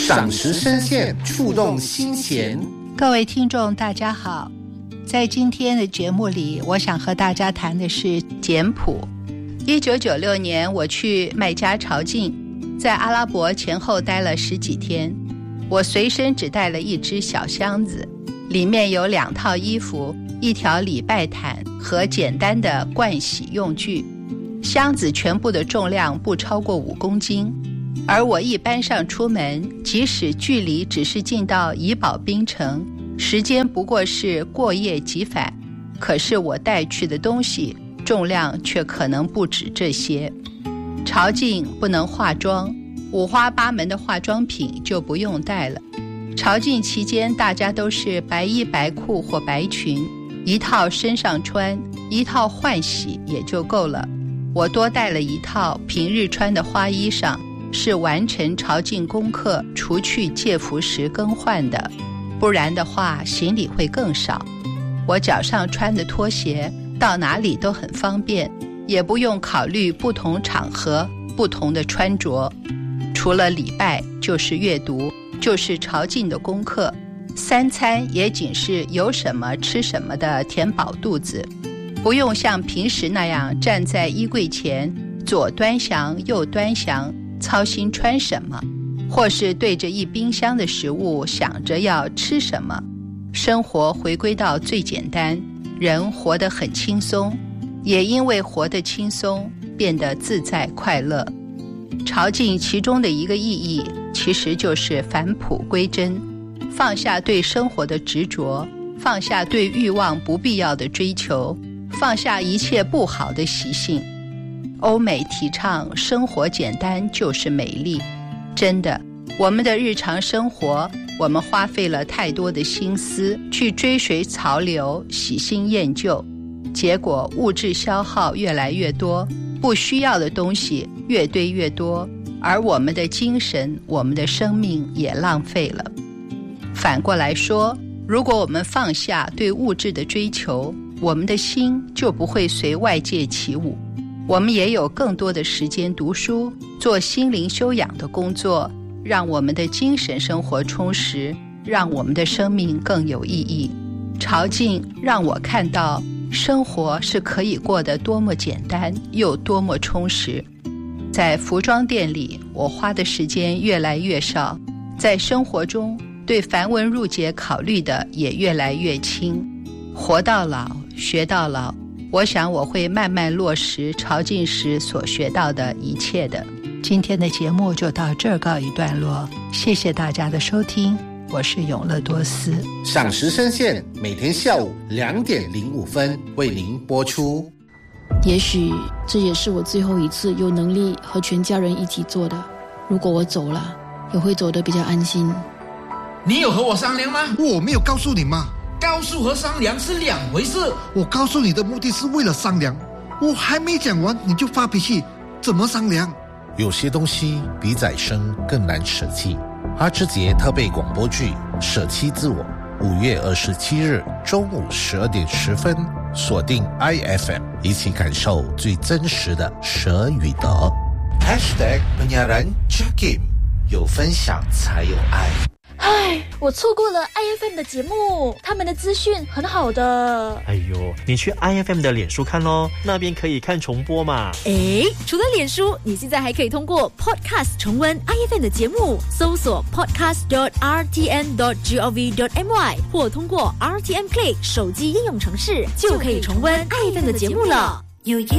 赏识深陷，触动心弦。 各位听众大家好，在今天的节目里，我想和大家谈的是简朴。1996年我去麦加朝觐，在阿拉伯前后待了10几天。我随身只带了一只小箱子，里面有2套衣服、1条礼拜毯和简单的盥洗用具。箱子全部的重量不超过5公斤，而我一搬上出门，即使距离只是进到怡保槟城，时间不过是过夜即返，可是我带去的东西重量却可能不止这些。朝觐不能化妆，五花八门的化妆品就不用带了。朝觐期间大家都是白衣白裤或白裙，一套身上穿，一套换洗也就够了。我多带了1套平日穿的花衣裳，是完成朝觐功课除去戒服时更换的，不然的话行李会更少。我脚上穿的拖鞋到哪里都很方便，也不用考虑不同场合不同的穿着。除了礼拜就是阅读，就是朝觐的功课，3餐也仅是有什么吃什么的填饱肚子，不用像平时那样站在衣柜前左端详右端详，操心穿什么，或是对着一冰箱的食物想着要吃什么。生活回归到最简单，人活得很轻松，也因为活得轻松变得自在快乐。朝觐其中的一个意义其实就是返璞归真，放下对生活的执着，放下对欲望不必要的追求，放下一切不好的习性。欧美提倡生活简单就是美丽，真的，我们的日常生活，我们花费了太多的心思去追随潮流，喜新厌旧，结果物质消耗越来越多，不需要的东西越堆越多，而我们的精神，我们的生命也浪费了。反过来说，如果我们放下对物质的追求，我们的心就不会随外界起舞，我们也有更多的时间读书，做心灵修养的工作，让我们的精神生活充实，让我们的生命更有意义。朝觐让我看到生活是可以过得多么简单又多么充实。在服装店里，我花的时间越来越少，在生活中对繁文缛节考虑的也越来越轻。活到老学到老，我想我会慢慢落实朝觐时所学到的一切的。今天的节目就到这儿告一段落，谢谢大家的收听，我是永乐多斯。 赏识深陷每天下午2点05分为您播出。 也许这也是我最后一次有能力和全家人一起做的，如果我走了，也会走得比较安心。 你有和我商量吗？ 我没有告诉你吗？ 告诉和商量是2回事。 我告诉你的目的是为了商量，我还没讲完你就发脾气，怎么商量？ 有些东西比宰生更难舍弃。阿志杰特备广播剧《舍弃自我》，5月27日中午12点10分，锁定 IFM， 一起感受最真实的舍与得。#penyiaran Jakim， 有分享才有爱。 唉，我错过了 IFM 的节目，他们的资讯很好的。 哎呦，你去 IFM 的脸书看咯，那边可以看重播嘛。 诶，除了脸书，你现在还可以通过 Podcast 重温 IFM 的节目，搜索 podcast.rtn.gov.my 或通过 RTN Play 手机应用程式，就可以重温 IFM 的节目了。